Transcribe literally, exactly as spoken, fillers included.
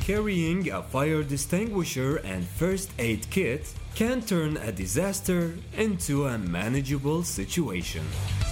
carrying a fire extinguisher and first aid kit can turn a disaster into a manageable situation.